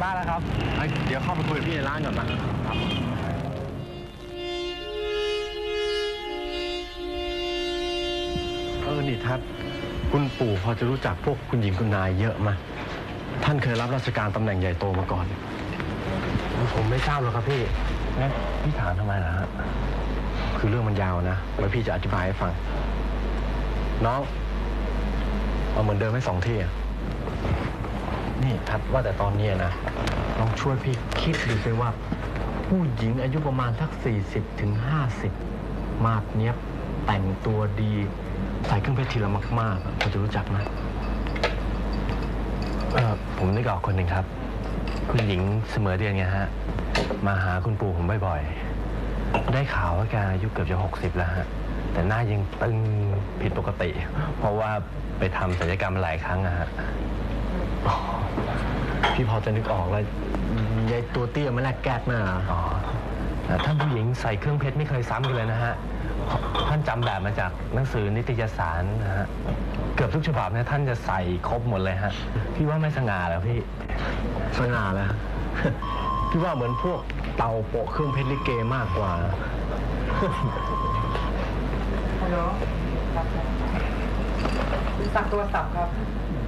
ได้แล้วครับเดี๋ยวเข้าไปคุยกับพี่ในร้านก่อนนะครับนี่ทัศน์คุณปู่พอจะรู้จักพวกคุณหญิงคุณนายเยอะไหมท่านเคยรับราชการตำแหน่งใหญ่โตมาก่อนผมไม่ทราบหรอกครับพี่งั้นพี่ถามทำไมล่ะฮะคือเรื่องมันยาวนะไว้พี่จะอธิบายให้ฟังน้องเอาเหมือนเดิมให้2 ที่นี่ทัดว่าแต่ตอนนี้นะลองช่วยพี่คิดดูสิว่าผู้หญิงอายุประมาณสัก40 ถึง 50มาดเนี้ยแต่งตัวดีใส่เครื่องเพชรทีละมากๆพอจะรู้จักไหมผมนึกออกคนหนึ่งครับคุณหญิงเสมอเดือนไงฮะมาหาคุณปู่ผมบ่อยๆได้ข่าวว่าแกอายุเกือบจะ60แล้วฮะแต่หน้ายังตึงผิดปกติเพราะว่าไปทำศัลยกรรมหลายครั้งอะฮะพี่พอจะนึกออกแล้วยายตัวเตี้ยไม่แลกแก๊สมาท่านผู้หญิงใส่เครื่องเพชรไม่เคยซ้ำกันเลยนะฮะท่านจำแบบมาจากหนังสือนิตยสารนะฮะเกือบทุกฉบับเนี่ยท่านจะใส่ครบหมดเลยฮะพี่ว่าไม่สง่าแล้วพี่สง่าแล้วพี่ว่าเหมือนพวกเตาโปะเครื่องเพชรลิเกมากกว่าฮัลโหลครับสั่งโทรศัพท์ครับ